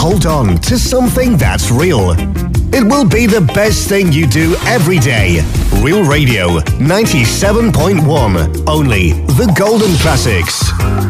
hold on to something that's real. It will be the best thing you do every day. Real Radio 97.1. Only the golden classics.